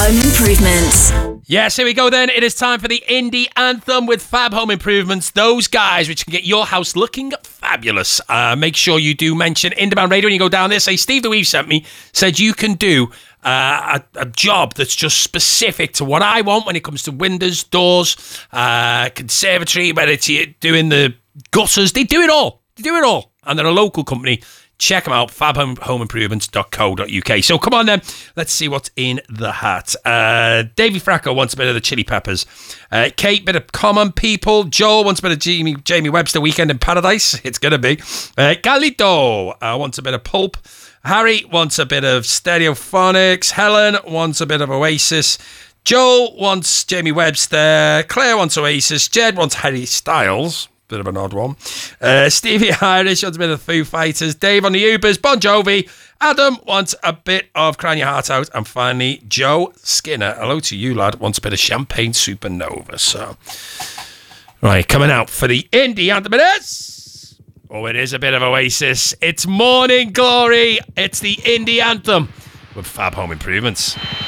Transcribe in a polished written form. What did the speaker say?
Home Improvement. Yes, here we go then. It is time for the indie anthem with Fab Home Improvements. Those guys which can get your house looking fabulous. Make sure you do mention Indie Radio when you go down there. Say, Steve the Weave sent me, said you can do a job that's just specific to what I want when it comes to windows, doors, conservatory, whether it's doing the gutters. They do it all. They do it all. And they're a local company. Check them out, fabhomeimprovements.co.uk. So come on then, let's see what's in the hat. Davey Fracco wants a bit of the Chili Peppers. Kate, bit of Common People. Joel wants a bit of Jamie Webster, Weekend in Paradise. It's going to be. Galito wants a bit of Pulp. Harry wants a bit of Stereophonics. Helen wants a bit of Oasis. Joel wants Jamie Webster. Claire wants Oasis. Jed wants Harry Styles. Bit of an odd one. Stevie Irish wants a bit of Foo Fighters. Dave on the Ubers. Bon Jovi. Adam wants a bit of Crying Your Heart Out. And finally, Joe Skinner, hello to you, lad, wants a bit of Champagne Supernova. So, right, coming out for the indie anthem. It is. Oh, it is a bit of Oasis. It's Morning Glory. It's the indie anthem with Fab Home Improvements.